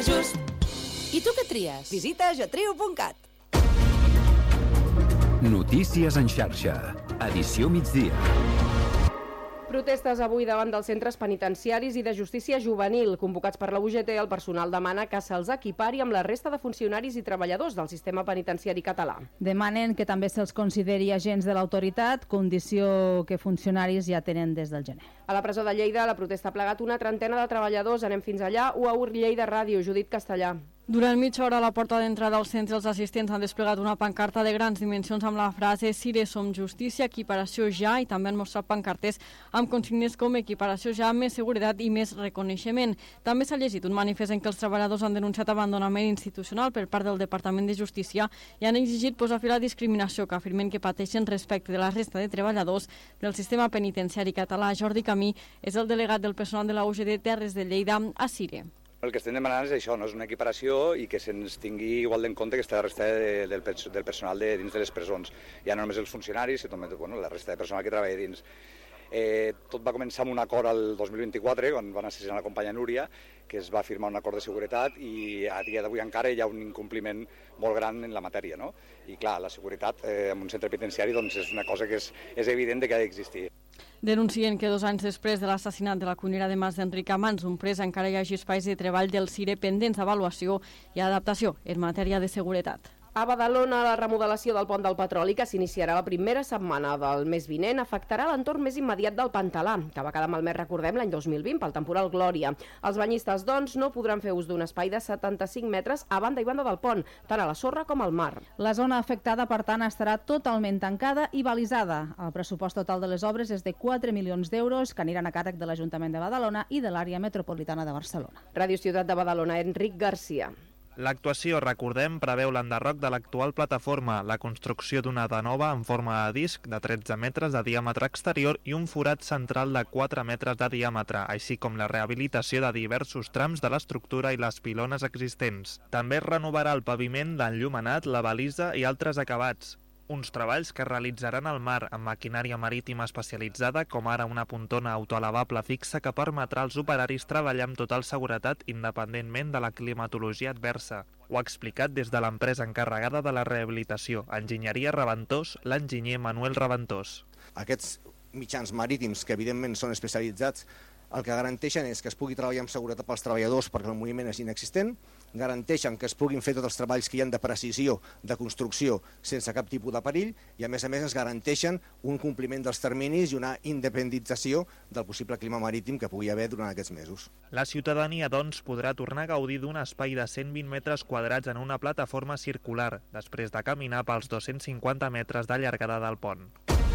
just. I tu què tries? Visita jatrio.cat. Notícies en xarxa. Edició migdia. Protestes avui davant dels centres penitenciaris i de justícia juvenil. Convocats per la UGT, el personal demana que se'ls equipari amb la resta de funcionaris i treballadors del sistema penitenciari català. Demanen que també se'ls consideri agents de l'autoritat, condició que funcionaris ja tenen des del gener. A la presó de Lleida, la protesta ha plegat una trentena de treballadors. Anem fins allà. UAUR Lleida Ràdio, Judit Castellà. Durant mitja hora a la porta d'entrada al centre, els assistents han desplegat una pancarta de grans dimensions amb la frase «Cire som justícia, equiparació ja», i també han mostrat pancartes amb consignes com «Equiparació ja, més seguretat i més reconeixement». També s'ha llegit un manifest en què els treballadors han denunciat abandonament institucional per part del Departament de Justícia i han exigit posar fi a la discriminació que afirmen que pateixen respecte de la resta de treballadors del sistema penitenciari català. Jordi Camí és el delegat del personal de la UGT Terres de Lleida a Cire. El que estem demanant és això, no? És una equiparació i que se'ns tingui igual en compte que està la resta del personal dins de les presons. Ja no només els funcionaris, sinó també la resta de personal que treballa dins. Tot va començar amb un acord al 2024, quan van assassinar la companya Núria, que es va firmar un acord de seguretat i a dia d'avui encara hi ha un incompliment molt gran en la matèria, no? I clar, la seguretat en un centre penitenciari doncs, és una cosa que és evident que ha d'existir. Denuncien que 2 anys després de l'assassinat de la cuinera de Mas d'Enric Amans, un pres, encara hi hagi espais de treball del CIRE pendents d'avaluació i adaptació en matèria de seguretat. A Badalona, la remodelació del pont del Petroli, que s'iniciarà la primera setmana del mes vinent, afectarà l'entorn més immediat del Pantalà, que va quedar malmès, recordem, l'any 2020 pel temporal Glòria. Els banyistes, doncs, no podran fer ús d'un espai de 75 metres a banda i banda del pont, tant a la sorra com al mar. La zona afectada, per tant, estarà totalment tancada i balisada. El pressupost total de les obres és de 4 milions d'euros, que aniran a càrrec de l'Ajuntament de Badalona i de l'àrea metropolitana de Barcelona. Ràdio Ciutat de Badalona, Enric Garcia. L'actuació, recordem, preveu l'enderroc de l'actual plataforma, la construcció d'una de nova en forma de disc de 13 metres de diàmetre exterior i un forat central de 4 metres de diàmetre, així com la rehabilitació de diversos trams de l'estructura i les pilones existents. També es renovarà el paviment, l'enllumenat, la balisa i altres acabats. Uns treballs que es realitzaran al mar amb maquinària marítima especialitzada, com ara una pontona autoelevable fixa que permetrà als operaris treballar amb total seguretat independentment de la climatologia adversa. Ho ha explicat des de l'empresa encarregada de la rehabilitació, Enginyeria Reventós, l'enginyer Manuel Reventós. Aquests mitjans marítims, que evidentment són especialitzats, el que garanteixen és que es pugui treballar amb seguretat pels treballadors perquè el moviment és inexistent, garanteixen que es puguin fer tots els treballs que hi ha de precisió, de construcció, sense cap tipus de perill, i a més es garanteixen un compliment dels terminis i una independentització del possible clima marítim que pugui haver durant aquests mesos. La ciutadania, doncs, podrà tornar a gaudir d'un espai de 120 metres quadrats en una plataforma circular, després de caminar pels 250 metres de llargada del pont.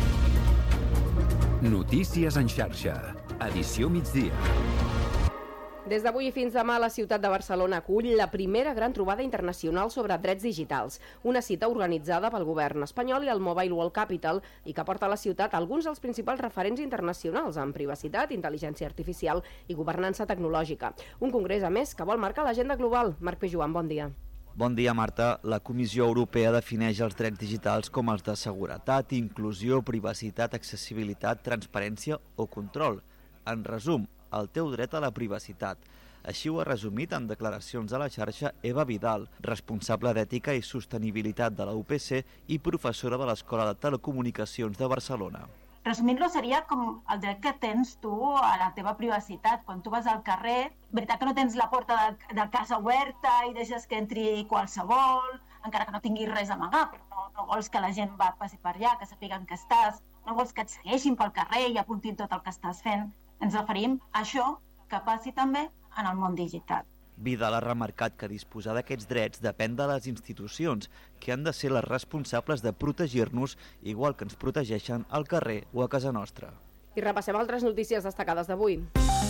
Notícies en xarxa. Edició migdia. Des d'avui i fins demà, la ciutat de Barcelona acull la primera gran trobada internacional sobre drets digitals, una cita organitzada pel govern espanyol i el Mobile World Capital i que porta a la ciutat alguns dels principals referents internacionals en privacitat, intel·ligència artificial i governança tecnològica. Un congrés, a més, que vol marcar l'agenda global. Marc Pejuan, bon dia. Bon dia, Marta. La Comissió Europea defineix els drets digitals com els de seguretat, inclusió, privacitat, accessibilitat, transparència o control. En resum, el teu dret a la privacitat. Així ho ha resumit en declaracions a la xarxa Eva Vidal, responsable d'Ètica i Sostenibilitat de la UPC i professora de l'Escola de Telecomunicacions de Barcelona. Resumint-lo seria com el dret que tens tu a la teva privacitat. Quan tu vas al carrer, veritat que no tens la porta de casa oberta i deixes que entri qualsevol, encara que no tinguis res a amagar, però no vols que la gent passi per allà, que sàpiguen que estàs, no vols que et segueixin pel carrer i apuntin tot el que estàs fent. Ens referim a això que passi també en el món digital. Vidal ha remarcat que disposar d'aquests drets depèn de les institucions, que han de ser les responsables de protegir-nos igual que ens protegeixen al carrer o a casa nostra. I repassem altres notícies destacades d'avui.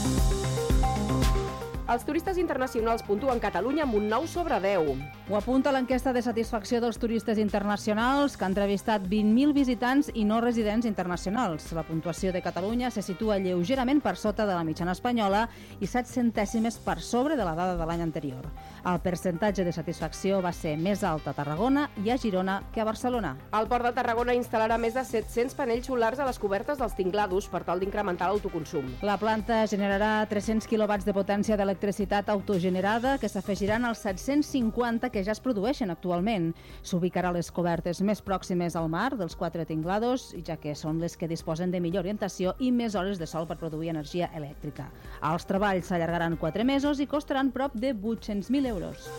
Els turistes internacionals puntuen Catalunya amb un 9 sobre 10. Ho apunta l'enquesta de satisfacció dels turistes internacionals, que ha entrevistat 20.000 visitants i no residents internacionals. La puntuació de Catalunya se situa lleugerament per sota de la mitjana espanyola i 7 centèsimes per sobre de la dada de l'any anterior. El percentatge de satisfacció va ser més alt a Tarragona i a Girona que a Barcelona. El Port de Tarragona instal·larà més de 700 panells solars a les cobertes dels tinglados per tal d'incrementar l'autoconsum. La planta generarà 300 kW de potència d'electricitat autogenerada que s'afegiran als 750 que ja es produeixen actualment. S'ubicarà a les cobertes més pròximes al mar dels 4 tinglados, ja que són les que disposen de millor orientació i més hores de sol per produir energia elèctrica. Els treballs s'allargaran 4 mesos i costaran prop de 800.000 euros.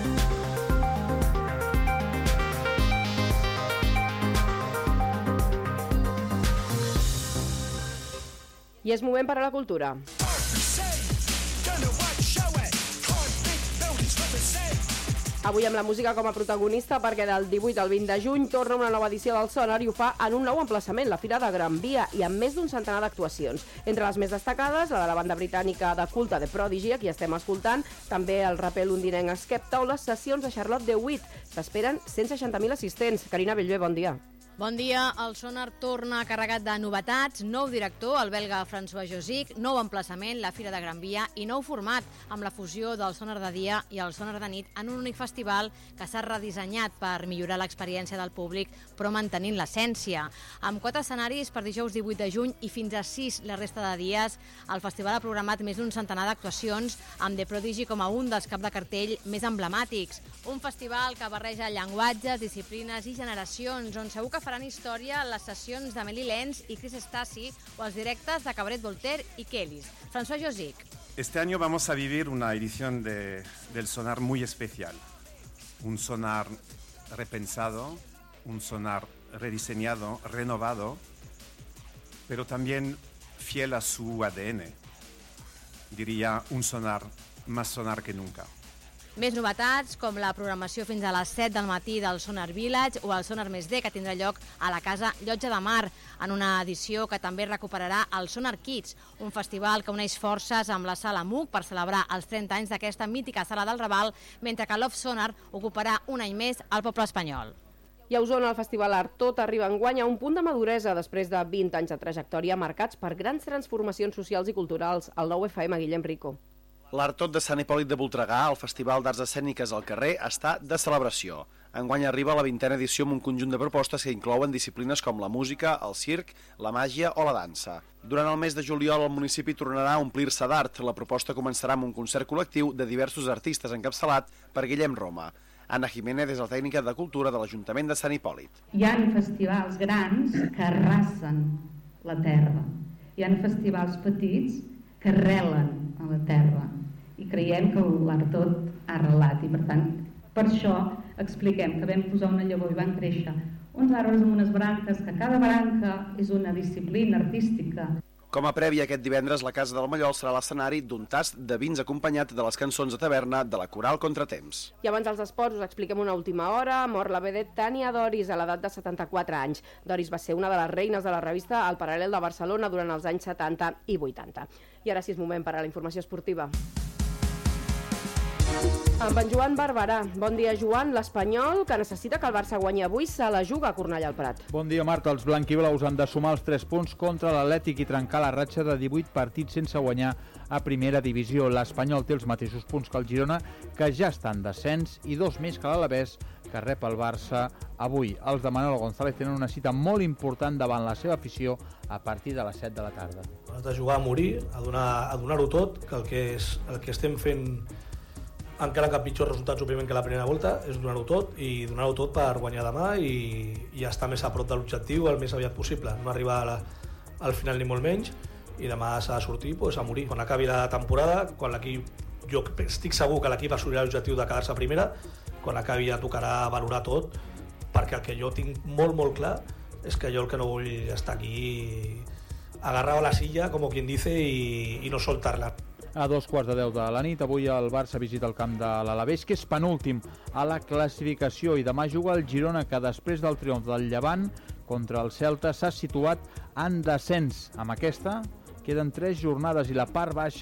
I és moment per a la cultura. Avui amb la música com a protagonista perquè del 18 al 20 de juny torna una nova edició del Sonar i ho fa en un nou emplaçament, la Fira de Gran Via, i amb més d'un centenar d'actuacions. Entre les més destacades, la de la banda britànica de culte The Prodigy, a qui estem escoltant, també el raper londinenc Skepta o les sessions de Charlotte de Witt. S'esperen 160.000 assistents. Carina Bellver, bon dia. Bon dia. El Sonar torna carregat de novetats, nou director, el belga François Josic, nou emplaçament, la Fira de Gran Via, i nou format, amb la fusió del Sonar de dia i el Sonar de nit en un únic festival que s'ha redissenyat per millorar l'experiència del públic, però mantenint l'essència. Amb 4 escenaris per dijous 18 de juny i fins a 6 la resta de dies, el festival ha programat més d'un centenar d'actuacions, amb The Prodigy com a un dels cap de cartell més emblemàtics. Un festival que barreja llenguatges, disciplines i generacions, on segur que faran història les sessions d'Amélie Lenz i Chris Stasi o els directes de Cabaret Voltaire i Kellys. François Josic. Este año vamos a vivir una edición del Sonar muy especial. Un Sonar repensado, un Sonar rediseñado, renovado, pero también fiel a su ADN. Diría un Sonar más Sonar que nunca. Més novetats, com la programació fins a les 7 del matí del Sonar Village o el Sonar Més D, que tindrà lloc a la Casa Llotja de Mar, en una edició que també recuperarà el Sonar Kids, un festival que uneix forces amb la Sala MUC per celebrar els 30 anys d'aquesta mítica sala del Raval, mentre que Love Sonar ocuparà un any més al poble espanyol. I a Osona, el Festival Art Tot arriba enguany a un punt de maduresa després de 20 anys de trajectòria marcats per grans transformacions socials i culturals. El 9FM, Guillem Rico. L'Art Tot de Sant Hipòlit de Voltregà, el Festival d'Arts Escèniques al carrer, està de celebració. Enguany arriba a la 20a edició amb un conjunt de propostes que inclouen disciplines com la música, el circ, la màgia o la dansa. Durant el mes de juliol el municipi tornarà a omplir-se d'art. La proposta començarà amb un concert col·lectiu de diversos artistes encapçalat per Guillem Roma. Anna Jiménez és la tècnica de cultura de l'Ajuntament de Sant Hipòlit. Hi ha festivals grans que arrasen la terra. Hi ha festivals petits que arrelen a la terra. I creiem que l'Art Tot ha arrelat i, per tant, per això expliquem que vam posar una llavor i van créixer uns arbres amb unes branques, que cada branca és una disciplina artística. Com a prèvia, aquest divendres la Casa del Mallol serà l'escenari d'un tast de vins acompanyat de les cançons de taverna de la Coral Contratemps. I abans dels esports us expliquem una última hora. Mor la vedet Tania Doris a l'edat de 74 anys. Doris va ser una de les reines de la revista El Paral·lel de Barcelona durant els anys 70 i 80. I ara sí és moment per a la informació esportiva. Amb en Joan Barberà. Bon dia, Joan. L'Espanyol, que necessita que el Barça guanyi avui, se la juga a Cornellà al Prat. Bon dia, Marta. Els blanquiblaus han de sumar els 3 punts contra l'Atlètic i trencar la ratxa de 18 partits sense guanyar a primera divisió. L'Espanyol té els mateixos punts que el Girona, que ja està en descens, i 2 més que l'Alavés, que rep el Barça avui. Els de Manolo González tenen una cita molt important davant la seva afició a partir de les 7 de la tarda. Has de jugar a morir, a donar-ho tot, que el que estem fent, encara que pitjors resultats òbviament que la primera volta, és donar-ho tot i donar-ho tot per guanyar demà i estar més a prop de l'objectiu el més aviat possible, no arribar al final ni molt menys, i demà s'ha de sortir a morir. Quan acabi la temporada, quan l'equip, jo estic segur que l'equip assolirà l'objectiu de quedar-se a primera, quan acabi ja tocarà valorar tot, perquè el que jo tinc molt molt clar és que jo el que no vull estar aquí agarrado a la silla, com quien dice, i no soltar-la. A 2:15 de la nit, avui el Barça visita el camp de l'Alavés, que és penúltim a la classificació, i demà juga el Girona, que després del triomf del Llevant contra el Celta s'ha situat en descens. Amb aquesta queden 3 jornades i la part baixa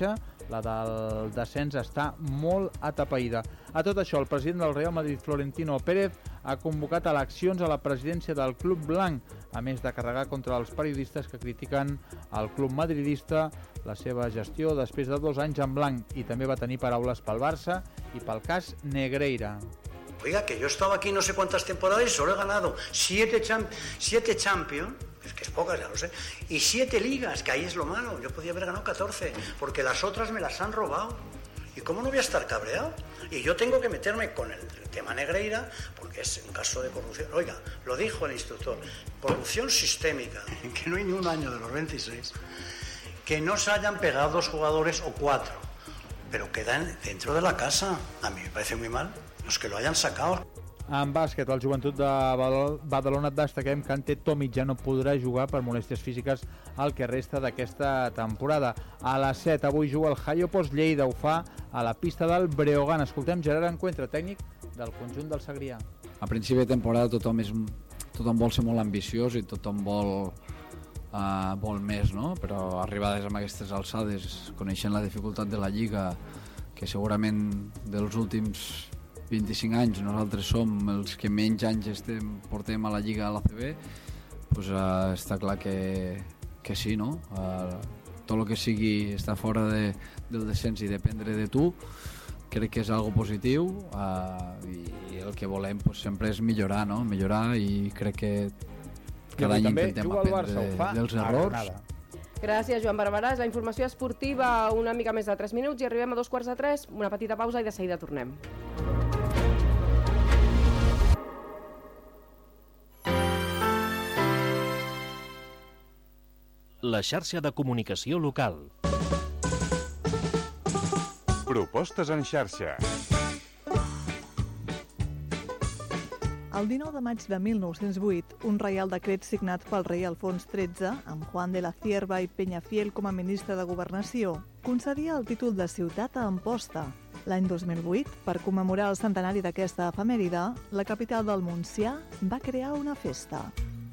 La del descens està molt atapeïda. A tot això, el president del Real Madrid, Florentino Pérez, ha convocat eleccions a la presidència del Club Blanc, a més de carregar contra els periodistes que critiquen al club madridista la seva gestió després de 2 anys en blanc, i també va tenir paraules pel Barça i pel cas Negreira. Oiga, que yo he estado aquí no sé cuántas temporadas y solo he ganado 7 Champions, es que es pocas, ya lo sé, y 7 ligas, que ahí es lo malo. Yo podía haber ganado 14, porque las otras me las han robado. ¿Y cómo no voy a estar cabreado? Y yo tengo que meterme con el tema Negreira, porque es un caso de corrupción. Oiga, lo dijo el instructor, corrupción sistémica, que no hay ni un año de los 26, que no se hayan pegado 2 jugadores o 4, pero quedan dentro de la casa. A mí me parece muy mal. Los que lo hayan sacado. En bàsquet, el Joventut de Badalona destaquem que Ante Tomic ja no podrà jugar per molèsties físiques el que resta d'aquesta temporada. A les 7 avui juga el Jaiopos Lleida, ho fa a la pista del Breogán. Escoltem Gerard Encuentra, tècnic del conjunt del Segrià. A principi de temporada tothom vol ser molt ambiciós i tothom vol més, no? Però arribades amb aquestes alçades, coneixent la dificultat de la Lliga, que segurament dels últims 25 anys nosaltres som els que menys anys portem a la Lliga a l'ACB, doncs està clar que sí, no? Tot el que sigui estar fora del descens i dependre de tu crec que és algo positiu, i el que volem sempre és millorar, no? Millorar, i crec que cada any intentem aprendre dels errors. Gràcies, Joan Barberà. És la informació esportiva, una mica més de 3 minuts i arribem a 2:45, una petita pausa i de seguida tornem. La xarxa de comunicació local. Propostes en xarxa. El 19 de maig de 1908, un reial decret signat pel rei Alfons XIII, amb Juan de la Cierva i Peñafiel com a ministre de Governació, concedia el títol de ciutat a Amposta. L'any 2008, per commemorar el centenari d'aquesta efemèride, la capital del Montsià va crear una festa.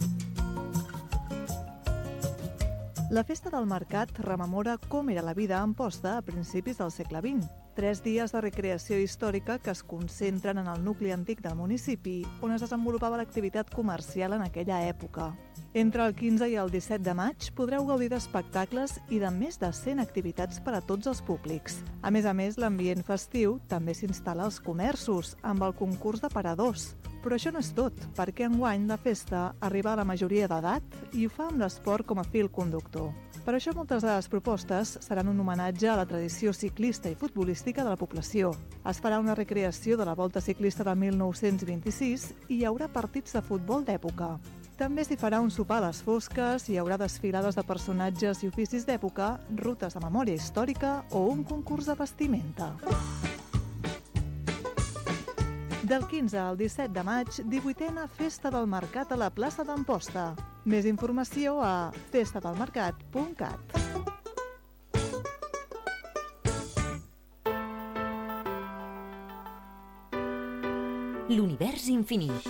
La festa del mercat rememora com era la vida a Amposta a principis del segle XX. 3 dies de recreació històrica que es concentren en el nucli antic del municipi, on es desenvolupava l'activitat comercial en aquella època. Entre el 15 i el 17 de maig podreu gaudir d'espectacles i de més de 100 activitats per a tots els públics. A més, l'ambient festiu també s'instal·la als comerços, amb el concurs de paradors. Però això no és tot, perquè enguany la festa arriba a la majoria d'edat i ho fa amb l'esport com a fil conductor. Per això moltes de les propostes seran un homenatge a la tradició ciclista i futbolística de la població. Es farà una recreació de la Volta Ciclista de 1926 i hi haurà partits de futbol d'època. També s'hi farà un sopar a les fosques, hi haurà desfilades de personatges i oficis d'època, rutes de memòria històrica o un concurs de vestimenta. Del 15 al 17 de maig, 18a Festa del Mercat a la plaça d'Amposta. Més informació a festadelmercat.cat. L'univers infinit.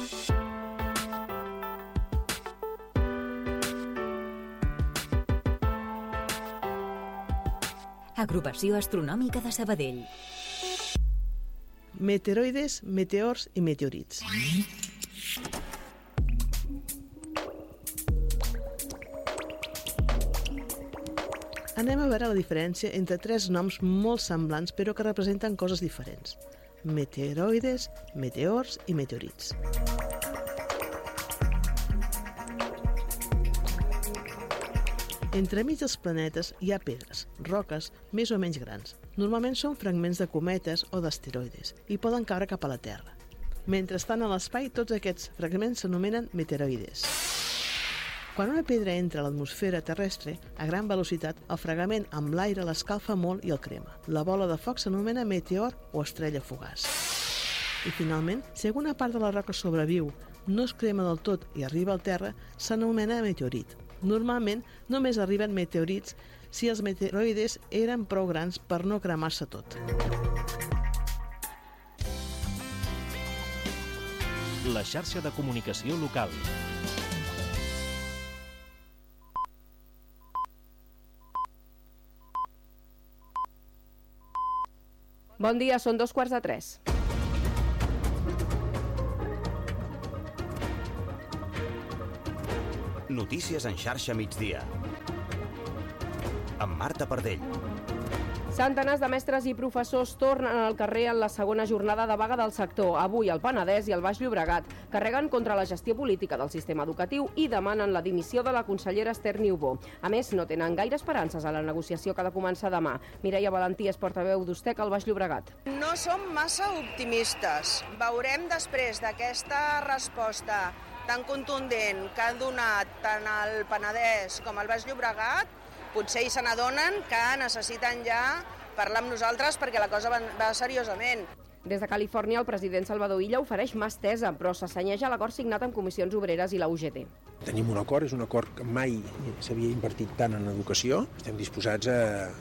Agrupació Astronòmica de Sabadell. Meteoroides, meteors i meteorits. Anem a veure la diferència entre 3 noms molt semblants però que representen coses diferents. Meteoroides, meteors i meteorits. Entremig dels planetes hi ha pedres, roques més o menys grans. Normalment són fragments de cometes o d'asteroides i poden caure cap a la Terra. Mentre estan a l'espai, tots aquests fragments s'anomenen meteoroides. Quan una pedra entra a l'atmosfera terrestre a gran velocitat, el fragment amb l'aire l'escalfa molt i el crema. La bola de foc s'anomena meteor o estrella fugaç. I finalment, si alguna part de la roca sobreviu, no es crema del tot i arriba al terra, s'anomena meteorit. Normalment, només arriben meteorits si els meteoroides eren prou grans per no cremar-se tot. La xarxa de comunicació local. Bon dia, són 2:45. Notícies en xarxa migdia. Amb Marta Pardell. Centenars de mestres i professors tornen al carrer en la segona jornada de vaga del sector. Avui el Penedès i el Baix Llobregat carreguen contra la gestió política del sistema educatiu i demanen la dimissió de la consellera Esther Niubó. A més, no tenen gaire esperances a la negociació que ha de començar demà. Mireia Valentí és portaveu d'Ustec al Baix Llobregat. No som massa optimistes. Veurem després d'aquesta resposta tan contundent que ha donat tant el Penedès com el Baix Llobregat, potser se n'adonen que necessiten ja parlar amb nosaltres perquè la cosa va seriosament. Des de Califòrnia, el president Salvador Illa ofereix mà estesa, però s'assenyeix a l'acord signat amb Comissions Obreres i la UGT. Tenim un acord, és un acord que mai s'havia invertit tant en educació. Estem disposats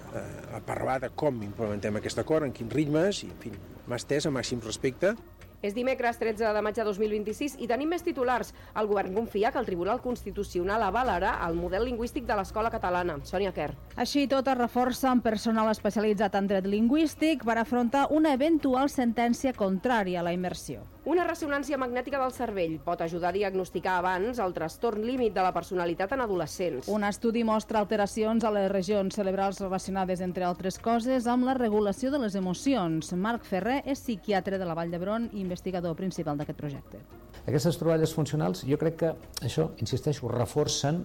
a parlar de com implementem aquest acord, en quins ritmes, i, en fi, mà estesa, màxim respecte. És dimecres 13 de maig de 2026 i tenim més titulars. El govern confia que el Tribunal Constitucional avalarà el model lingüístic de l'escola catalana. Sònia Quer. Així tot es reforça amb personal especialitzat en dret lingüístic per afrontar una eventual sentència contrària a la immersió. Una ressonància magnètica del cervell pot ajudar a diagnosticar abans el trastorn límit de la personalitat en adolescents. Un estudi mostra alteracions a les regions cerebrals relacionades, entre altres coses, amb la regulació de les emocions. Marc Ferrer és psiquiatre de la Vall d'Hebron i investigador principal d'aquest projecte. Aquestes troballes funcionals, jo crec que això, insisteixo, reforcen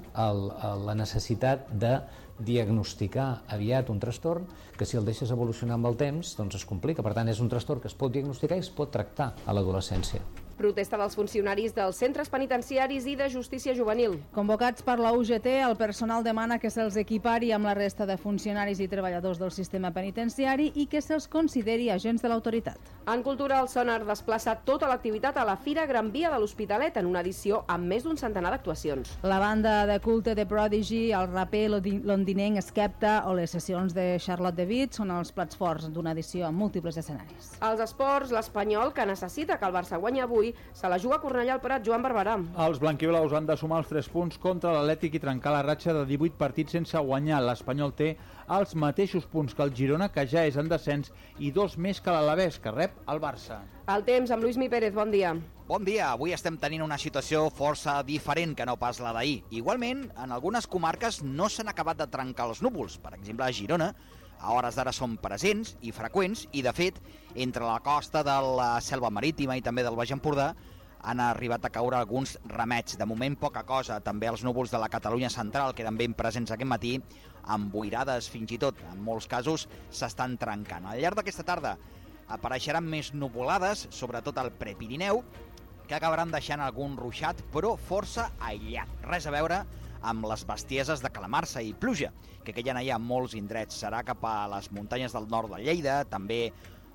la necessitat de diagnosticar aviat un trastorn que si el deixes evolucionar amb el temps doncs es complica. Per tant, és un trastorn que es pot diagnosticar i es pot tractar a l'adolescència. Protesta dels funcionaris dels centres penitenciaris i de justícia juvenil. Convocats per la UGT, el personal demana que se'ls equipari amb la resta de funcionaris i treballadors del sistema penitenciari i que se'ls consideri agents de l'autoritat. En cultura, el Sonar desplaça tota l'activitat a la Fira Gran Via de l'Hospitalet en una edició amb més d'un centenar d'actuacions. La banda de culte de Prodigy, el raper londinenc Skepta o les sessions de Charlotte de Witt són els plats forts d'una edició amb múltiples escenaris. Als esports, l'Espanyol, que necessita que el Barça guanyi avui, se la juga a Cornellà al Prat. Joan Barberà. Els blanquiblaus han de sumar els 3 punts contra l'Atlètic i trencar la ratxa de 18 partits sense guanyar. L'Espanyol té els mateixos punts que el Girona, que ja és en descens, i 2 més que l'Alavés, que rep el Barça. El temps amb Lluís Mi Pérez, bon dia. Bon dia, avui estem tenint una situació força diferent que no pas la d'ahir. Igualment, en algunes comarques no s'han acabat de trencar els núvols. Per exemple, a Girona, a hores d'ara són presents i freqüents i, de fet, entre la costa de la Selva Marítima i també del Baix Empordà han arribat a caure alguns ramets. De moment, poca cosa. També els núvols de la Catalunya central, que eren ben presents aquest matí, amb boirades fins i tot, en molts casos, s'estan trencant. Al llarg d'aquesta tarda apareixeran més nuvolades, sobretot al Prepirineu, que acabaran deixant algun ruixat, però força aïllat. Res a veure amb les bestieses de calamarsa i pluja, que queien allà en molts indrets. Serà cap a les muntanyes del nord de Lleida, també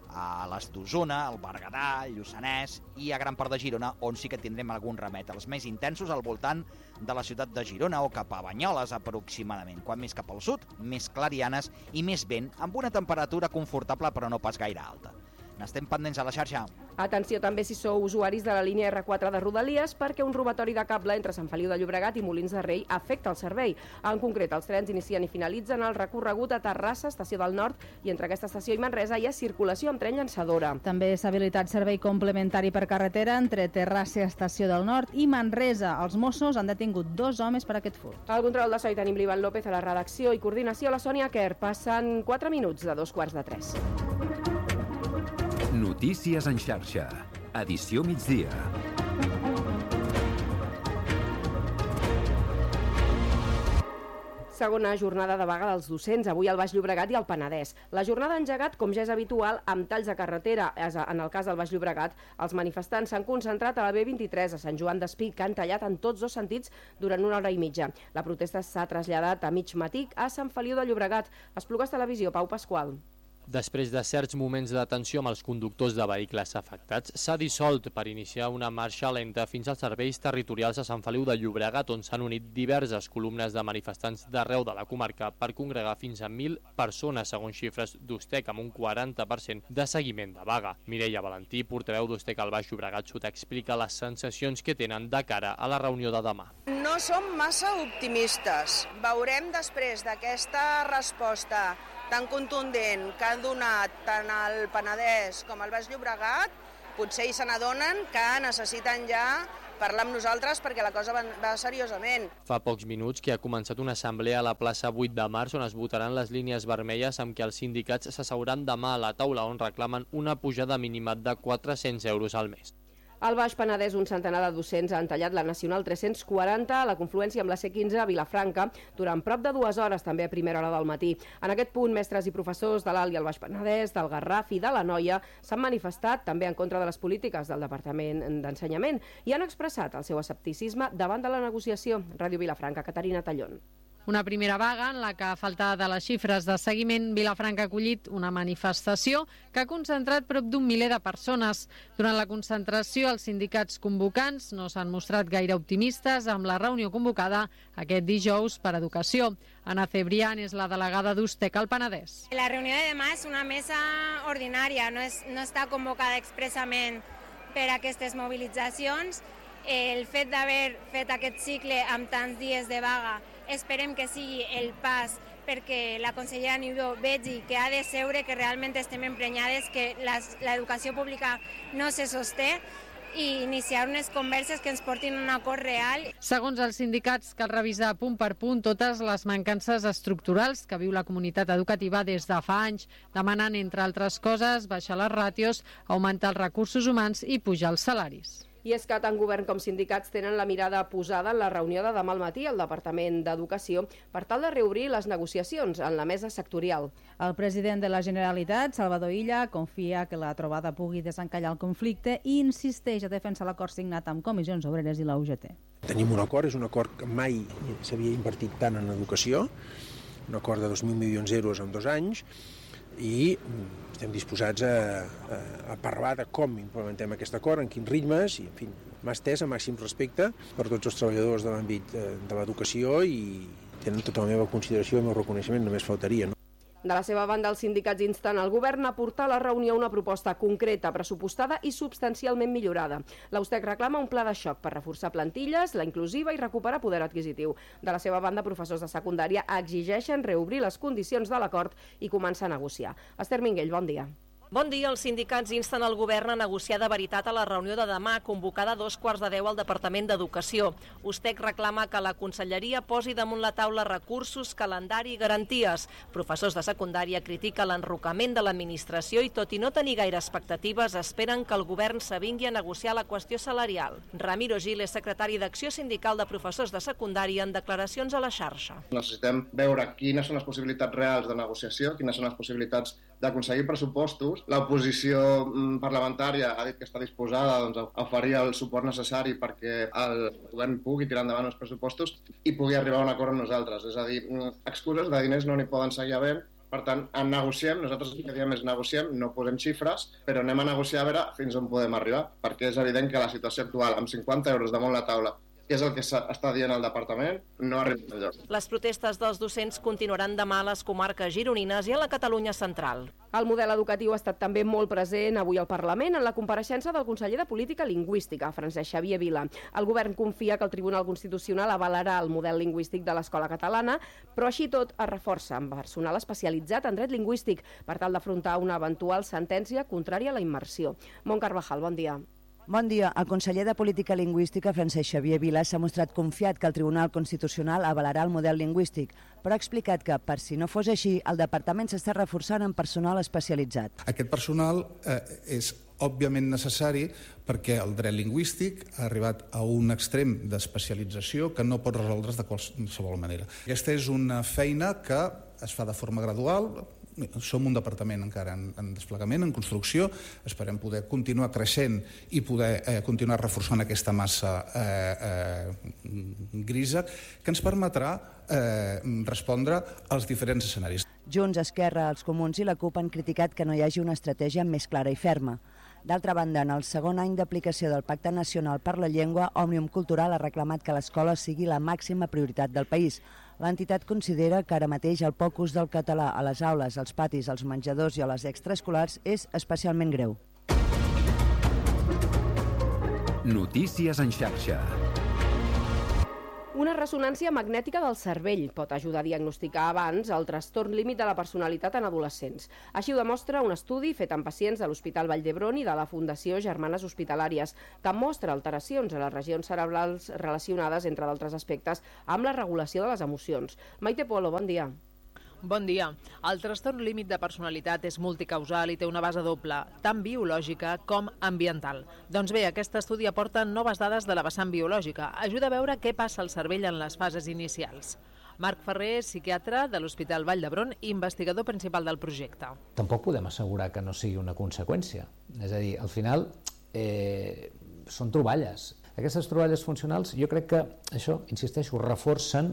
a les d'Osona, el Berguedà, el Lluçanès i a gran part de Girona, on sí que tindrem algun remet. Els més intensos al voltant de la ciutat de Girona o cap a Banyoles aproximadament. Quan més cap al sud, més clarianes i més vent, amb una temperatura confortable però no pas gaire alta. N'estem pendents a la xarxa. Atenció també si sou usuaris de la línia R4 de Rodalies, perquè un robatori de cable entre Sant Feliu de Llobregat i Molins de Rei afecta el servei. En concret, els trens inicien i finalitzen el recorregut a Terrassa, estació del Nord, i entre aquesta estació i Manresa hi ha circulació amb tren llançadora. També s'ha habilitat servei complementari per carretera entre Terrassa, estació del Nord, i Manresa. Els Mossos han detingut 2 homes per aquest furt. Al control de so hi tenim l'Ivan López, a la redacció i coordinació la Sònia Quer. Passen 4 minuts de 2:45. Notícies en xarxa. Edició migdia. Segona jornada de vaga dels docents, avui al Baix Llobregat i al Penedès. La jornada ha engegat, com ja és habitual, amb talls de carretera. En el cas del Baix Llobregat, els manifestants s'han concentrat a la B23 a Sant Joan d'Espí, que han tallat en tots dos sentits durant 1 hora i mitja. La protesta s'ha traslladat a mig matí a Sant Feliu de Llobregat. Esplugues Televisió, Pau Pasqual. Després de certs moments de tensió amb els conductors de vehicles afectats, s'ha dissolt per iniciar una marxa lenta fins als serveis territorials a Sant Feliu de Llobregat, on s'han unit diverses columnes de manifestants d'arreu de la comarca per congregar fins a 1.000 persones, segons xifres d'Ustec, amb un 40% de seguiment de vaga. Mireia Valentí, portaveu d'Ustec al Baix Llobregat Sud, explica les sensacions que tenen de cara a la reunió de demà. No som massa optimistes. Veurem després d'aquesta resposta tan contundent que ha donat tant el Penedès com el Baix Llobregat, potser ells se n'adonen que necessiten ja parlar amb nosaltres perquè la cosa va seriosament. Fa pocs minuts que ha començat una assemblea a la plaça 8 de març on es votaran les línies vermelles amb què els sindicats s'asseuran demà a la taula on reclamen una pujada mínima de 400 euros al mes. Al Baix Penedès, un centenar de docents han tallat la Nacional 340 a la confluència amb la C15 a Vilafranca durant prop de 2 hores, també a primera hora del matí. En aquest punt, mestres i professors de l'Alt i el Baix Penedès, del Garraf i de l'Anoia s'han manifestat també en contra de les polítiques del Departament d'Ensenyament i han expressat el seu escepticisme davant de la negociació. Ràdio Vilafranca, Caterina Tallón. Una primera vaga en la que, a falta de les xifres de seguiment, Vilafranca ha acollit una manifestació que ha concentrat prop d'un miler de persones. Durant la concentració, els sindicats convocants no s'han mostrat gaire optimistes amb la reunió convocada aquest dijous per Educació. Ana Cebrián és la delegada d'Ustec al Penedès. La reunió de demà és una mesa ordinària, no està convocada expressament per a aquestes mobilitzacions. El fet d'haver fet aquest cicle amb tants dies de vaga esperem que sigui el pas perquè la consellera Niubó vegi que ha de seure, que realment estem emprenyades, que l'educació pública no se sosté i iniciar unes converses que ens portin a un acord real. Segons els sindicats, cal revisar punt per punt totes les mancances estructurals que viu la comunitat educativa des de fa anys, demanant, entre altres coses, baixar les ràtios, augmentar els recursos humans i pujar els salaris. I és que tant govern com sindicats tenen la mirada posada en la reunió de demà al matí al Departament d'Educació per tal de reobrir les negociacions en la mesa sectorial. El president de la Generalitat, Salvador Illa, confia que la trobada pugui desencallar el conflicte i insisteix a defensar l'acord signat amb Comissions Obreres i la UGT. Tenim un acord, és un acord que mai s'havia invertit tant en educació, un acord de 2.000 milions d'euros en 2 anys, i estem disposats a parlar de com implementem aquest acord, en quins ritmes, i en fi, m'ha estès a màxim respecte per tots els treballadors de l'àmbit de l'educació i tenen tota la meva consideració i el meu reconeixement, només faltaria, no? De la seva banda, els sindicats insten el govern a portar a la reunió una proposta concreta, pressupostada i substancialment millorada. L'Ustec reclama un pla de xoc per reforçar plantilles, la inclusiva i recuperar poder adquisitiu. De la seva banda, professors de secundària exigeixen reobrir les condicions de l'acord i començar a negociar. Esther Minguell, bon dia. Bon dia. Els sindicats insten el govern a negociar de veritat a la reunió de demà, convocada a 9:15 al Departament d'Educació. Ustec reclama que la Conselleria posi damunt la taula recursos, calendari i garanties. Professors de secundària critiquen l'enrocament de l'administració i, tot i no tenir gaire expectatives, esperen que el govern s'avingui a negociar la qüestió salarial. Ramiro Gil és secretari d'Acció Sindical de Professors de Secundària en declaracions a la xarxa. Necessitem veure quines són les possibilitats reals de negociació, quines són les possibilitats d'aconseguir pressupostos. L'oposició parlamentària ha dit que està disposada a oferir el suport necessari perquè el govern pugui tirar endavant els pressupostos i pugui arribar a un acord amb nosaltres. És a dir, excuses de diners no n'hi poden seguir havent. Per tant, negociem, nosaltres el que diem és negociem, no posem xifres, però anem a negociar a veure fins on podem arribar, perquè és evident que la situació actual, amb 50 euros damunt la taula, que és el que està dient el departament, no arriba enlloc. Les protestes dels docents continuaran demà a les comarques gironines i a la Catalunya central. El model educatiu ha estat també molt present avui al Parlament en la compareixença del conseller de Política Lingüística, Francesc Xavier Vila. El govern confia que el Tribunal Constitucional avalarà el model lingüístic de l'escola catalana, però així tot es reforça amb personal especialitzat en dret lingüístic per tal d'afrontar una eventual sentència contrària a la immersió. Mont Carvajal, bon dia. Bon dia. El conseller de Política Lingüística, Francesc Xavier Vila, s'ha mostrat confiat que el Tribunal Constitucional avalarà el model lingüístic, però ha explicat que, per si no fos així, el departament s'està reforçant amb personal especialitzat. Aquest personal és òbviament necessari perquè el dret lingüístic ha arribat a un extrem d'especialització que no pot resoldre's de qualsevol manera. Aquesta és una feina que es fa de forma gradual. Som un departament encara en desplegament, en construcció. Esperem poder continuar creixent i poder continuar reforçant aquesta massa grisa que ens permetrà respondre als diferents escenaris. Junts, Esquerra, els Comuns i la CUP han criticat que no hi hagi una estratègia més clara i ferma. D'altra banda, en el segon any d'aplicació del Pacte Nacional per la Llengua, Òmnium Cultural ha reclamat que l'escola sigui la màxima prioritat del país. L'entitat considera que ara mateix el poc ús del català a les aules, als patis, als menjadors i a les extraescolars és especialment greu. Notícies en xarxa. Una ressonància magnètica del cervell pot ajudar a diagnosticar abans el trastorn límit de la personalitat en adolescents. Així ho demostra un estudi fet amb pacients de l'Hospital Vall d'Hebron i de la Fundació Germanes Hospitalàries, que mostra alteracions a les regions cerebrals relacionades, entre d'altres aspectes, amb la regulació de les emocions. Maite Polo, bon dia. Bon dia. El trastorn límit de personalitat és multicausal i té una base doble, tant biològica com ambiental. Doncs bé, aquest estudi aporta noves dades de la vessant biològica. Ajuda a veure què passa al cervell en les fases inicials. Marc Ferrer, psiquiatre de l'Hospital Vall d'Hebron i investigador principal del projecte. Tampoc podem assegurar que no sigui una conseqüència. És a dir, al final són troballes. Aquestes troballes funcionals jo crec que això, insisteixo, reforcen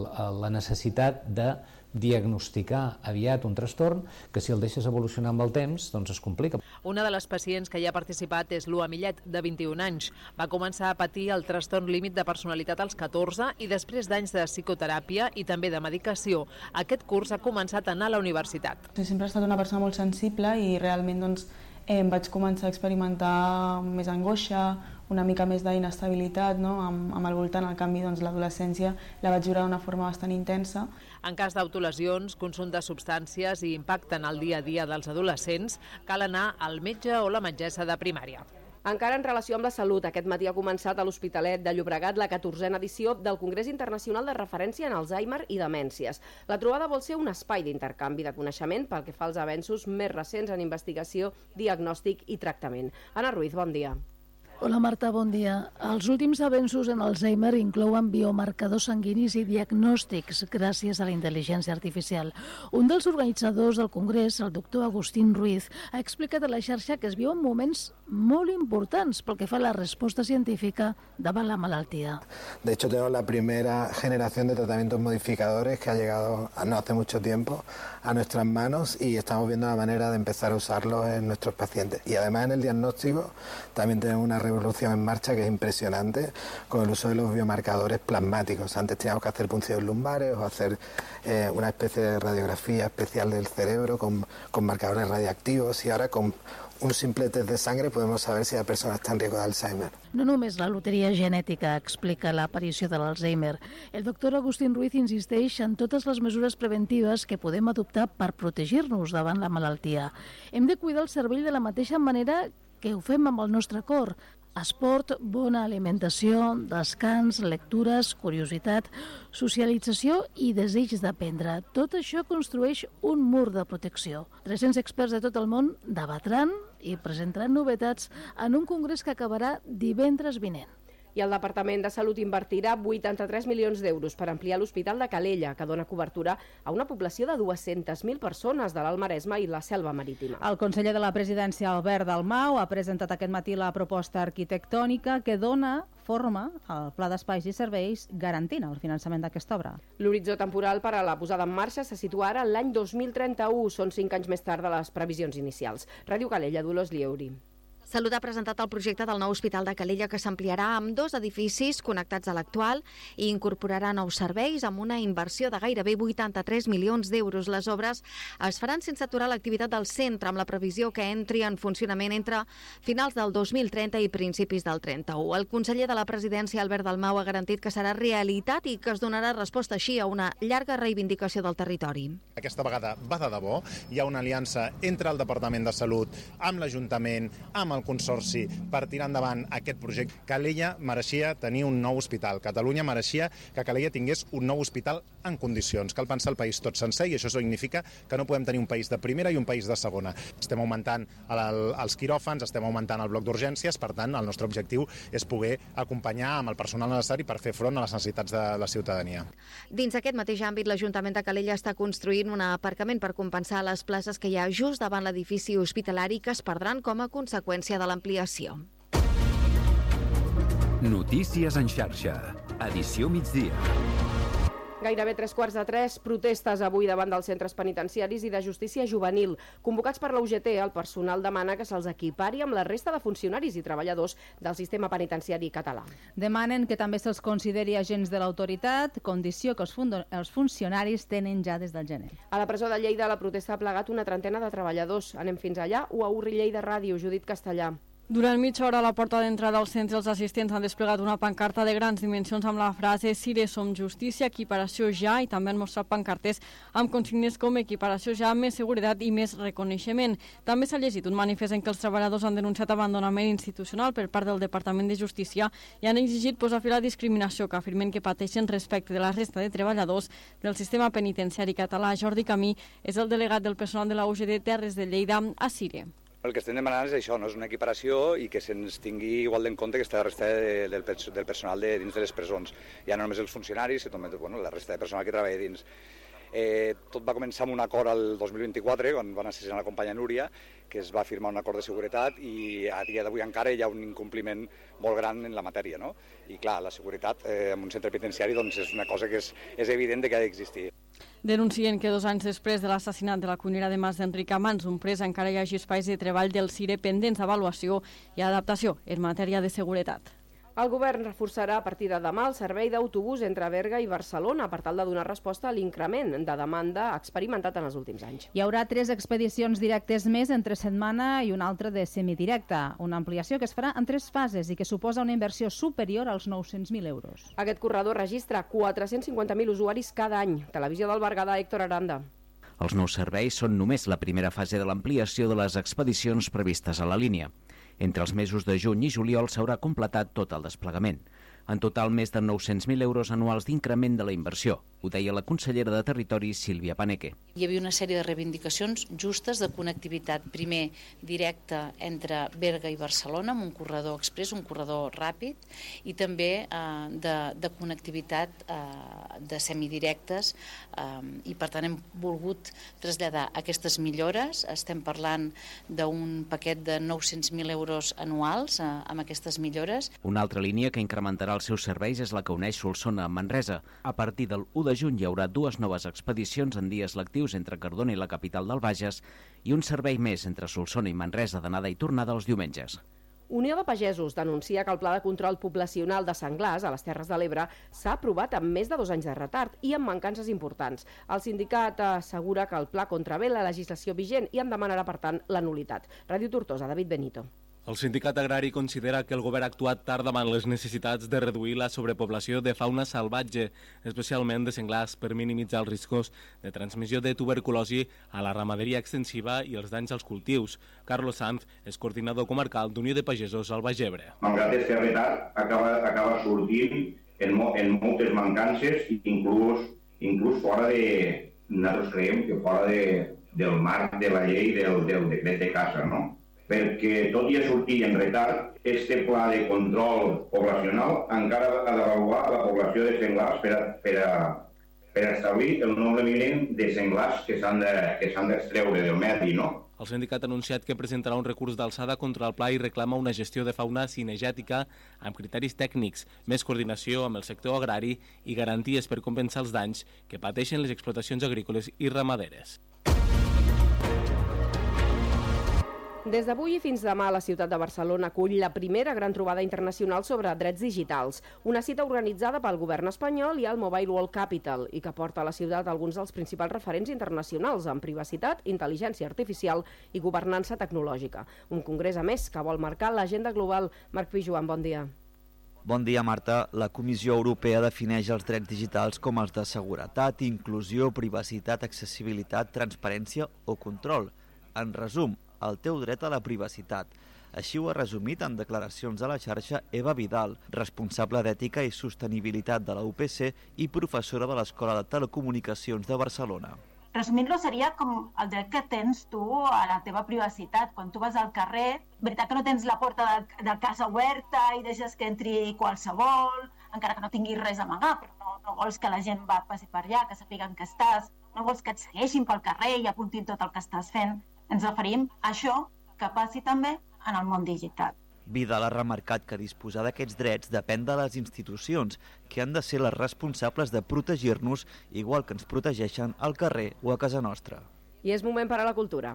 la necessitat de diagnosticar aviat un trastorn que si el deixes evolucionar amb el temps doncs es complica. Una de les pacients que hi ha participat és Lua Millet, de 21 anys. Va començar a patir el trastorn límit de personalitat als 14 i després d'anys de psicoteràpia i també de medicació, aquest curs ha començat a anar a la universitat. Sempre he estat una persona molt sensible i realment vaig començar a experimentar més angoixa, una mica més d'inestabilitat, no? Amb el voltant. Al canvi, l'adolescència la vaig viure d'una forma bastant intensa. En cas d'autolesions, consum de substàncies i impacte en el dia a dia dels adolescents, cal anar al metge o la metgessa de primària. Encara en relació amb la salut, aquest matí ha començat a l'Hospitalet de Llobregat la 14a edició del Congrés Internacional de Referència en Alzheimer i Demències. La trobada vol ser un espai d'intercanvi de coneixement pel que fa als avenços més recents en investigació, diagnòstic i tractament. Anna Ruiz, bon dia. Hola Marta, bon dia. Els últims avenços en Alzheimer inclouen biomarcadors sanguinis i diagnòstics gràcies a la intel·ligència artificial. Un dels organitzadors del Congrés, el doctor Agustín Ruiz, ha explicat a la xarxa que es viuen moments molt importants pel que fa a la resposta científica davant la malaltia. De hecho, tenemos la primera generación de tratamientos modificadores que ha llegado no hace mucho tiempo a nuestras manos y estamos viendo la manera de empezar a usarlos en nuestros pacientes. Y además en el diagnóstico también tenemos una revolución en marcha que es impresionante con el uso de los biomarcadores plasmáticos. Antes teníamos que hacer punciones lumbares o hacer una especie de radiografía especial del cerebro con marcadores radiactivos y ahora con un simple test de sangre podemos saber si la persona està en riesgo d'Alzheimer. No només la loteria genètica explica l'aparició de l'Alzheimer. El doctor Agustín Ruiz insisteix en totes les mesures preventives que podem adoptar per protegir-nos davant la malaltia. Hem de cuidar el cervell de la mateixa manera que ho fem amb el nostre cor. Esport, bona alimentació, descans, lectures, curiositat, socialització i desig d'aprendre. Tot això construeix un mur de protecció. 300 experts de tot el món debatran i presentaran novetats en un congrés que acabarà divendres vinent. I el Departament de Salut invertirà 83 milions d'euros per ampliar l'Hospital de Calella, que dona cobertura a una població de 200.000 persones de l'Alt Maresme i la Selva Marítima. El conseller de la Presidència, Albert Dalmau, ha presentat aquest matí la proposta arquitectònica que dona forma al Pla d'Espais i Serveis garantint el finançament d'aquesta obra. L'horitzó temporal per a la posada en marxa se situa ara en l'any 2031, són 5 anys més tard de les previsions inicials. Ràdio Calella, Dolors Lieuri. Salut ha presentat el projecte del nou Hospital de Calella que s'ampliarà amb 2 edificis connectats a l'actual i incorporarà nous serveis amb una inversió de gairebé 83 milions d'euros. Les obres es faran sense aturar l'activitat del centre amb la previsió que entri en funcionament entre finals del 2030 i principis del 31. El conseller de la Presidència, Albert Dalmau, ha garantit que serà realitat i que es donarà resposta així a una llarga reivindicació del territori. Aquesta vegada va de debò. Hi ha una aliança entre el Departament de Salut, amb l'Ajuntament, amb el Consorci per tirar endavant aquest projecte. Calella mereixia tenir un nou hospital. Catalunya mereixia que Calella tingués un nou hospital en condicions. Cal pensar el país tot sencer i això significa que no podem tenir un país de primera i un país de segona. Estem augmentant els quiròfans, estem augmentant el bloc d'urgències, per tant, el nostre objectiu és poder acompanyar amb el personal necessari per fer front a les necessitats de la ciutadania. Dins aquest mateix àmbit, l'Ajuntament de Calella està construint un aparcament per compensar les places que hi ha just davant l'edifici hospitalari que es perdran com a conseqüència de l'ampliació. Notícies en xarxa. Edició migdia. Gairebé 3:15, protestes avui davant dels centres penitenciaris i de justícia juvenil. Convocats per la UGT, el personal demana que se'ls equipari amb la resta de funcionaris i treballadors del sistema penitenciari català. Demanen que també se'ls consideri agents de l'autoritat, condició que els funcionaris tenen ja des del gener. A la presó de Lleida la protesta ha plegat una trentena de treballadors. Anem fins allà o a Urri Lleida Ràdio, Judit Castellà. Durant mitja hora a la porta d'entrada al centre els assistents han desplegat una pancarta de grans dimensions amb la frase «Cire som justícia, equiparació ja» i també han mostrat pancartes amb consignes com «Equiparació ja, més seguretat i més reconeixement». També s'ha llegit un manifest en què els treballadors han denunciat abandonament institucional per part del Departament de Justícia i han exigit posar fi a la discriminació que afirmen que pateixen respecte de la resta de treballadors del sistema penitenciari català. Jordi Camí és el delegat del personal de la UGT Terres de Lleida a Cire. El que estem demanant és això, no? És una equiparació i que se'ns tingui igual en compte que està la resta del personal dins de les presons. Ja no només els funcionaris, sinó la resta de personal que treballa dins. Tot va començar amb un acord al 2024, quan van assassinar la companya Núria, que es va firmar un acord de seguretat i a dia d'avui encara hi ha un incompliment molt gran en la matèria, no? I clar, la seguretat en un centre penitenciari doncs, és una cosa que és evident que ha d'existir. Denuncien que 2 anys després de l'assassinat de la cuinera de Mas d'Enric Amans, un pres, encara hi hagi espais de treball del CIRE pendents d'avaluació i adaptació en matèria de seguretat. El govern reforçarà a partir de demà el servei d'autobús entre Berga i Barcelona per tal de donar resposta a l'increment de demanda experimentat en els últims anys. Hi haurà 3 expedicions directes més entre setmana i una altra de semidirecta, una ampliació que es farà en 3 fases i que suposa una inversió superior als 900.000 euros. Aquest corredor registra 450.000 usuaris cada any. Televisió del Berguedà, Héctor Aranda. Els nous serveis són només la primera fase de l'ampliació de les expedicions previstes a la línia. Entre els mesos de juny i juliol s'haurà completat tot el desplegament. En total, més de 900.000 euros anuals d'increment de la inversió. Ho deia la consellera de Territori, Sílvia Paneque. Hi havia una sèrie de reivindicacions justes de connectivitat, primer directa entre Berga i Barcelona, amb un corredor express, un corredor ràpid, i també de connectivitat de semidirectes, i per tant hem volgut traslladar aquestes millores. Estem parlant d'un paquet de 900.000 euros anuals amb aquestes millores. Una altra línia que incrementarà els seus serveis és la que uneix Solsona amb Manresa. A partir del 1 de juny hi haurà 2 noves expedicions en dies lectius entre Cardona i la capital del Bages i un servei més entre Solsona i Manresa d'anada i tornada els diumenges. Unió de Pagesos denuncia que el pla de control poblacional de senglars a les Terres de l'Ebre s'ha aprovat amb més de 2 anys de retard i amb mancances importants. El sindicat assegura que el pla contravé la legislació vigent i en demanarà, per tant, la nul·litat. Ràdio Tortosa, David Benito. El sindicat agrari considera que el govern ha actuat tard davant les necessitats de reduir la sobrepoblació de fauna salvatge, especialment de senglars, per minimitzar els riscos de transmissió de tuberculosi a la ramaderia extensiva i els danys als cultius. Carlos Sanz és coordinador comarcal d'Unió de Pagesos al Baix Ebre. Malgrat aquest retard, acaba sortint en moltes mancances, inclús fora de... Nosaltres creiem que fora del marc de la llei del decret de caça, no? Perquè tot i a sortir en retard, este pla de control poblacional encara ha d'avaluar la població de senglars per establir el nombre mínim de senglars que s'han d'extreure del medi, no? El sindicat ha anunciat que presentarà un recurs d'alçada contra el pla i reclama una gestió de fauna cinegètica amb criteris tècnics, més coordinació amb el sector agrari i garanties per compensar els danys que pateixen les explotacions agrícoles i ramaderes. Des d'avui i fins demà la ciutat de Barcelona acull la primera gran trobada internacional sobre drets digitals, una cita organitzada pel govern espanyol i el Mobile World Capital i que porta a la ciutat alguns dels principals referents internacionals en privacitat, intel·ligència artificial i governança tecnològica. Un congrés, a més, que vol marcar l'agenda global. Marc Pijuan, bon dia. Bon dia, Marta. La Comissió Europea defineix els drets digitals com els de seguretat, inclusió, privacitat, accessibilitat, transparència o control. En resum, el teu dret a la privacitat. Així ho ha resumit en declaracions a la xarxa Eva Vidal, responsable d'Ètica i Sostenibilitat de la UPC i professora de l'Escola de Telecomunicacions de Barcelona. Resumint-lo seria com el dret que tens tu a la teva privacitat. Quan tu vas al carrer, veritat que no tens la porta de casa oberta i deixes que entri qualsevol, encara que no tinguis res a amagar, però no vols que la gent passi per allà, que sàpiguen que estàs, no vols que et segueixin pel carrer i apuntin tot el que estàs fent. Ens referim a això que passi també en el món digital. Vidal ha remarcat que disposar d'aquests drets depèn de les institucions, que han de ser les responsables de protegir-nos igual que ens protegeixen al carrer o a casa nostra. I és moment per a la cultura.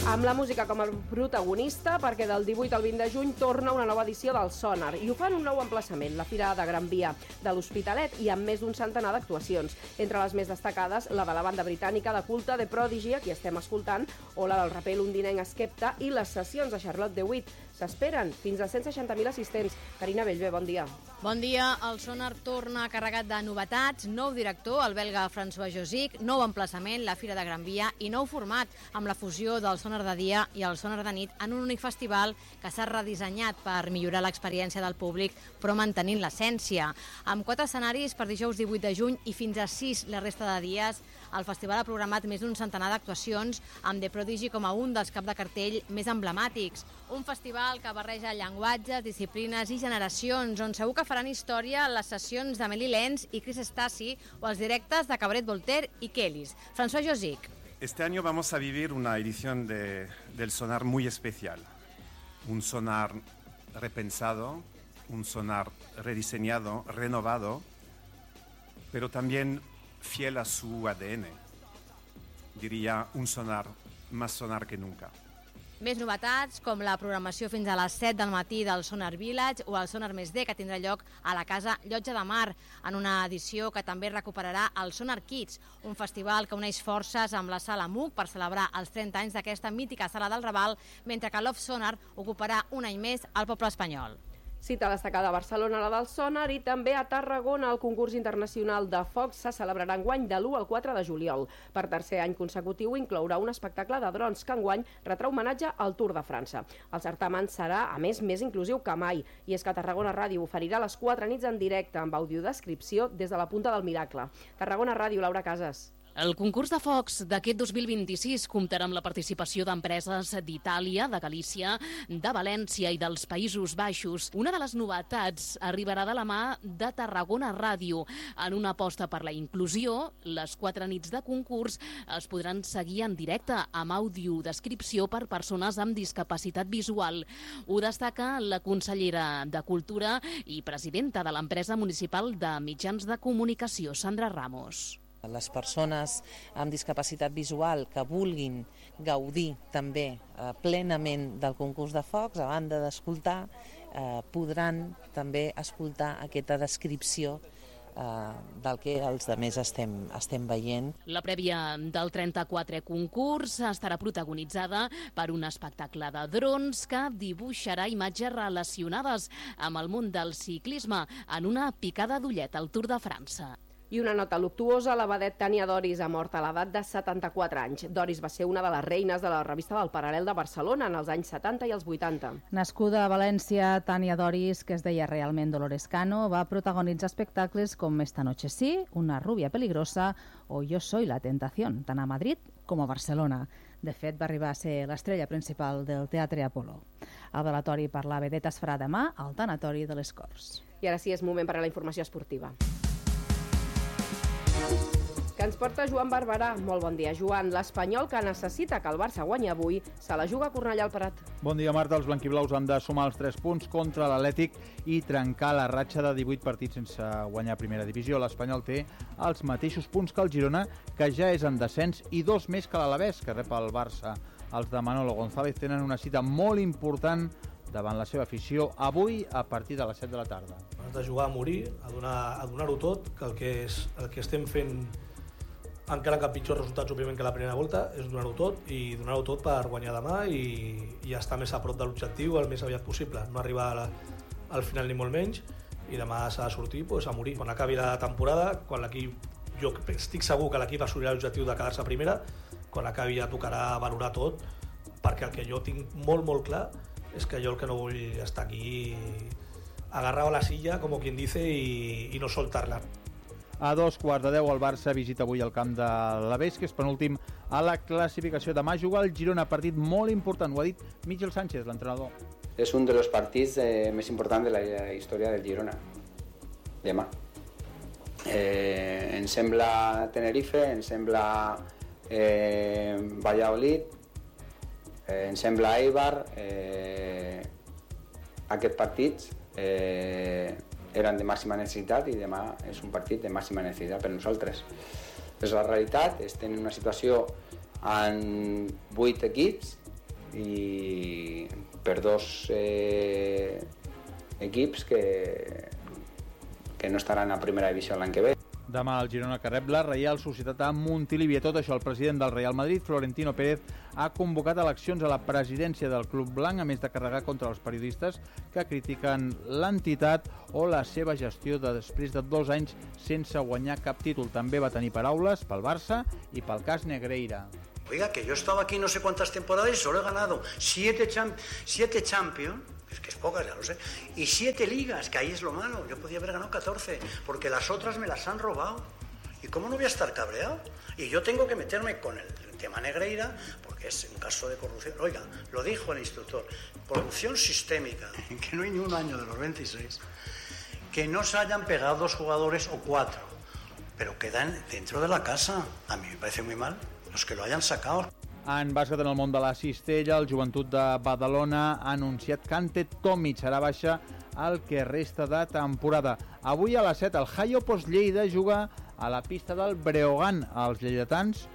Amb la música com a protagonista, perquè del 18 al 20 de juny torna una nova edició del Sonar, i ho fan un nou emplaçament, la Fira de Gran Via de l'Hospitalet, i amb més d'un centenar d'actuacions. Entre les més destacades, la de la banda britànica de culte The Prodigy, a qui estem escoltant, o la del raper londinenc Skepta, i les sessions de Charlotte DeWitt. S'esperen fins a 160.000 assistents. Carina Bellver, bon dia. Bon dia. El Sonar torna carregat de novetats, nou director, el belga François Josic, nou emplaçament, la Fira de Gran Via, i nou format, amb la fusió del Sonar de dia i el Sonar de nit en un únic festival que s'ha redissenyat per millorar l'experiència del públic, però mantenint l'essència. Amb 4 escenaris per dijous 18 de juny i fins a 6 la resta de dies, el festival ha programat més d'un centenar d'actuacions, amb The Prodigy com a un dels cap de cartell més emblemàtics. Un festival que barreja llenguatges, disciplines i generacions, on segur que faran història les sessions d'Amélie Lenz i Chris Stasi o els directes de Cabaret Voltaire i Kellys. François Josic. Este año vamos a vivir una edición del Sonar muy especial. Un Sonar repensado, un Sonar rediseñado, renovado, pero también fiel a su ADN. Diría un Sonar, más Sonar que nunca. Més novetats, com la programació fins a les 7 del matí del Sonar Village o el Sonar Més D, que tindrà lloc a la Casa Llotja de Mar, en una edició que també recuperarà el Sonar Kids, un festival que uneix forces amb la Sala MUC per celebrar els 30 anys d'aquesta mítica sala del Raval, mentre que Love Sonar ocuparà un any més al poble espanyol. Cita destacada a Barcelona, la del Sonar, i també a Tarragona el concurs internacional de focs se celebrarà enguany de l'1 al 4 de juliol. Per tercer any consecutiu inclourà un espectacle de drons que enguany retrà homenatge al Tour de França. El certamen serà, a més inclusiu que mai, i és que Tarragona Ràdio oferirà les 4 nits en directe amb audiodescripció des de la Punta del Miracle. Tarragona Ràdio, Laura Casas. El concurs de focs d'aquest 2026 comptarà amb la participació d'empreses d'Itàlia, de Galícia, de València i dels Països Baixos. Una de les novetats arribarà de la mà de Tarragona Ràdio. En una aposta per la inclusió, les 4 nits de concurs es podran seguir en directe amb audiodescripció per persones amb discapacitat visual. Ho destaca la consellera de Cultura i presidenta de l'empresa municipal de mitjans de comunicació, Sandra Ramos. Les persones amb discapacitat visual que vulguin gaudir també plenament del concurs de focs, a banda d'escoltar, podran també escoltar aquesta descripció del que els altres estem veient. La prèvia del 34è concurs estarà protagonitzada per un espectacle de drons que dibuixarà imatges relacionades amb el món del ciclisme en una picada d'ullet al Tour de França. I una nota luctuosa, la vedet Tania Doris ha mort a l'edat de 74 anys. Doris va ser una de les reines de la revista del Paral·lel de Barcelona en els anys 70 i els 80. Nascuda a València, Tania Doris, que es deia realment Dolores Cano, va protagonitzar espectacles com Esta noche sí, Una rubia peligrosa o Yo soy la tentación, tant a Madrid com a Barcelona. De fet, va arribar a ser l'estrella principal del Teatre Apolo. El velatori per la vedeta es farà demà al Tanatori de les Corts. I ara sí, és moment per a la informació esportiva. Que ens porta Joan Barberà. Molt bon dia, Joan. L'Espanyol, que necessita que el Barça guanyi avui, se la juga a Cornellà al Prat. Bon dia, Marta. Els blanquiblaus han de sumar els 3 punts contra l'Atlètic i trencar la ratxa de 18 partits sense guanyar primera divisió. L'Espanyol té els mateixos punts que el Girona, que ja és en descens, i 2 més que l'Alavés, que rep el Barça. Els de Manolo González tenen una cita molt important davant la seva afició avui a partir de les 7 de la tarda. Has de jugar a morir, a donar-ho tot, que el que estem fent, encara que pitjors resultats òbviament que la primera volta, és donar-ho tot i donar-ho tot per guanyar demà i estar més a prop de l'objectiu el més aviat possible, no arribar al final ni molt menys, i demà s'ha de sortir a morir. Quan acabi la temporada, quan l'equip, jo estic segur que l'equip assolirà l'objectiu de quedar-se primera, quan acabi ja tocarà valorar tot, perquè el que jo tinc molt clar és que jo el que no vull estar aquí agarrado a la silla, como quien dice, y no soltarla. A 2:15 el Barça visita avui el camp de l'Alavés, que és penúltim a la classificació. Demà juga el Girona, partit molt important, ho ha dit Miquel Sánchez, l'entrenador. És un dels partits més importants de la història del Girona, demà. Em sembla Tenerife, em sembla Valladolid, em sembla Eibar. Aquests partits eren de màxima necessitat i demà és un partit de màxima necessitat per nosaltres. És la realitat, estem en una situació amb 8 equips i per dos equips que no estaran a primera divisió l'any que ve. Demà el Girona que rep la Reial Societat a Montilivi. Tot això, el president del Real Madrid, Florentino Pérez, ha convocat eleccions a la presidència del Club Blanc, a més de carregar contra els periodistes que critiquen l'entitat o la seva gestió després de 2 anys sense guanyar cap títol. També va tenir paraules pel Barça i pel cas Negreira. Oiga, que yo he estado aquí no sé cuántas temporadas y solo he ganado 7 Champions, que es pocas, ya lo sé, y 7 ligas, que ahí es lo malo. Yo podía haber ganado 14, porque las otras me las han robado. ¿Y cómo no voy a estar cabreado? Y yo tengo que meterme con el tema Negreira, porque es un caso de corrupción. Oiga, lo dijo el instructor, corrupción sistémica, que no hay ni un año de los 26, que no se hayan pegado 2 jugadores o 4, pero quedan dentro de la casa. A mí me parece muy mal los que lo hayan sacado. En bàsquet, en el món de la cistella, el Joventut de Badalona ha anunciat que Ante Tomic serà baixa el que resta de temporada. Avui a les 7 el Jaiopos Lleida juga a la pista del Breogán. Els lleidatans,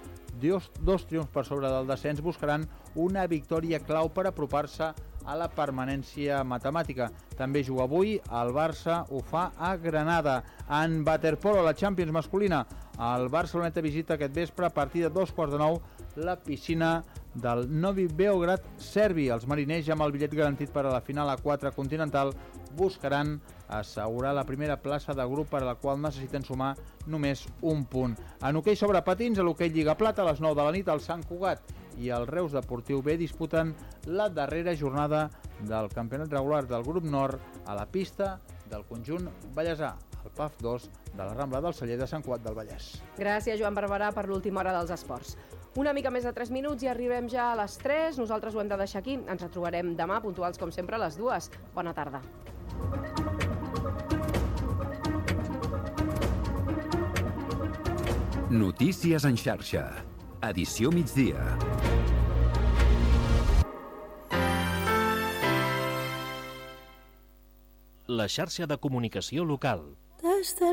2 triomfs per sobre del descens, buscaran una victòria clau per apropar-se a la permanència matemàtica. També juga avui, el Barça ho fa a Granada. En waterpolo, la Champions masculina, el Barceloneta visita aquest vespre a partir de 8:45 la piscina del Novi Beograd serbi. Els mariners, ja amb el bitllet garantit per a la final A4 continental, buscaran assegurar la primera plaça de grup, per a la qual necessiten sumar només un punt. En hoquei sobre patins, a l'hoquei Lliga Plata, a les 9 de la nit, el Sant Cugat i el Reus Deportiu B disputen la darrera jornada del campionat regular del grup nord a la pista del conjunt vallesà, el PAF 2 de la Rambla del Celler de Sant Cugat del Vallès. Gràcies, Joan Barberà, per l'última hora dels esports. Una mica més de 3 minuts i arribem ja a les 3. Nosaltres ho hem de deixar aquí. Ens retrobarem demà, puntuals com sempre, a les 2. Bona tarda. Notícies en xarxa. Edició migdia. La xarxa de comunicació local.